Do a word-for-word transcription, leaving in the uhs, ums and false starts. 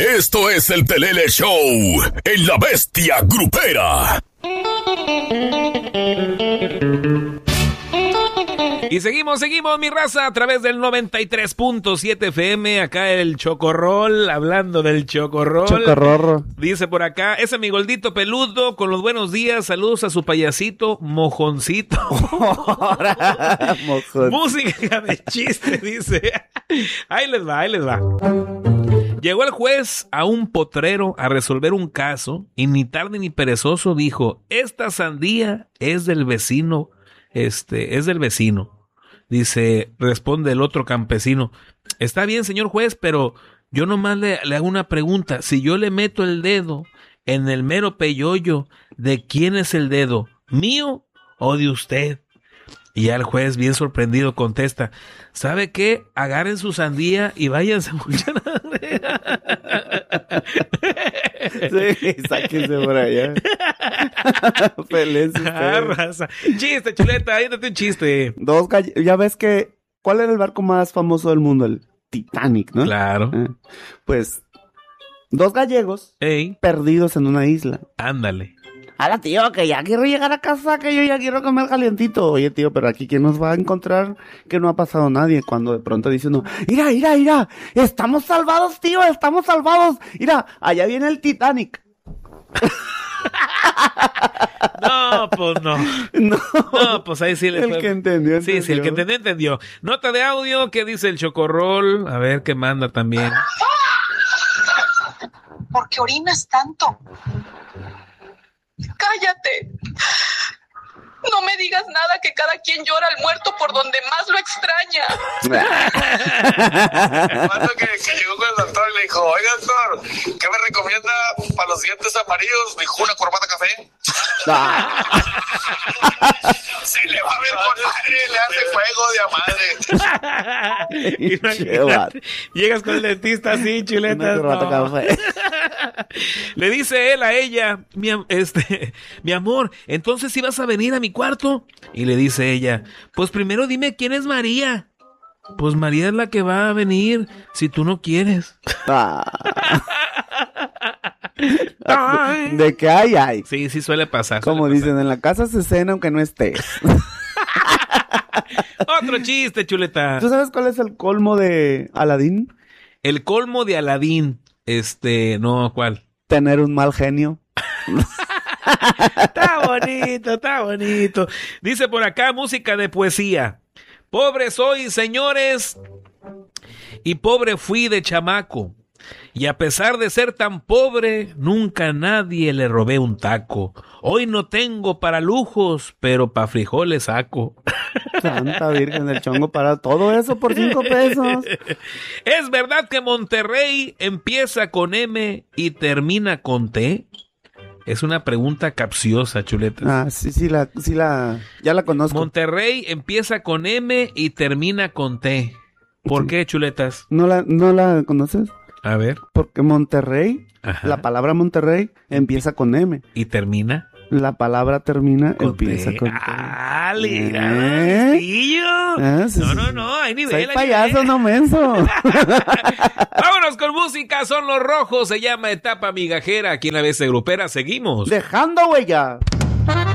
Esto es el Telele Show en La Bestia Grupera. Y seguimos, seguimos, mi raza, a través del noventa y tres punto siete F M. Acá el Chocorrol, hablando del Chocorrol. Chocorrorro. Dice por acá, ese mi Goldito peludo, con los buenos días, saludos a su payasito, Mojoncito. Mojón. Música de chiste, dice. Ahí les va, ahí les va. Llegó el juez a un potrero a resolver un caso y ni tarde ni perezoso dijo, esta sandía es del vecino, este, es del vecino. Dice, responde el otro campesino, está bien, señor juez, pero yo nomás le, le hago una pregunta. Si yo le meto el dedo en el mero peyoyo, ¿de quién es el dedo? ¿Mío o de usted? Y ya el juez, bien sorprendido, contesta, ¿sabe qué? Agarren su sandía y váyanse mucho. Sí, sáquense por allá. Feliz Ah, raza. Chiste, chuleta, ahí date un chiste. Dos galle- ya ves que, ¿cuál era el barco más famoso del mundo? El Titanic, ¿no? Claro. Eh, Pues, dos gallegos Ey, perdidos en una isla. ándale. Hala, tío, que ya quiero llegar a casa, que yo ya quiero comer calientito. Oye, tío, pero aquí ¿quién nos va a encontrar? Que no ha pasado nadie. Cuando de pronto dice uno, mira, mira, mira, estamos salvados, tío, estamos salvados. Mira, allá viene el Titanic. No, pues no. No, No, pues ahí sí le el fue. que entendió, Sí, sí, el que entendió, entendió. Nota de audio, ¿qué dice el Chocorrol? A ver qué manda también. ¿Por qué orinas tanto? ¡Cállate! No me digas nada, que cada quien llora al muerto por donde más lo extraña. Cuando que, que llegó con el doctor y le dijo, oiga doctor, ¿qué me recomienda para los dientes amarillos? Dijo, una corbata café. Se le va a ver con madre, le hace fuego de a madre. Imagínate, llegas con el dentista así, chuletas. Una corbata no. café. Le dice él a ella, mi, am- este, mi amor, entonces ¿sí vas a venir a mi cuarto? Y le dice ella, pues primero dime quién es María. Pues María es la que va a venir si tú no quieres. Ah. De que hay, hay. Sí, sí suele pasar. Como suele dicen, en la casa se cena aunque no estés. pasar. Otro chiste, chuleta. ¿Tú sabes cuál es el colmo de Aladín? El colmo de Aladín. Este, no, ¿cuál? Tener un mal genio. Está bonito, está bonito. Dice por acá, música de poesía. Pobre soy, señores, y pobre fui de chamaco. Y a pesar de ser tan pobre, nunca a nadie le robé un taco. Hoy no tengo para lujos, pero pa' frijoles saco. Santa Virgen del Chongo, para todo eso por cinco pesos. ¿Es verdad que Monterrey empieza con M y termina con T? Es una pregunta capciosa, chuleta. Ah, sí, sí, la, sí la, ya la conozco. Monterrey empieza con M y termina con T. ¿Por Sí. qué, chuletas? ¿No la, no la conoces? A ver. Porque Monterrey, Ajá. la palabra Monterrey empieza con M. ¿Y termina? La palabra termina, Con empieza T. con T. ¡Ah, ¿Eh? liga, listillo! Ah, sí, No, sí, no, sí. no, hay nivel. Soy hay payaso, nivel. no menso. Vámonos con música, son los rojos, se llama Etapa Migajera, aquí en la B S Grupera, seguimos. Dejando huella.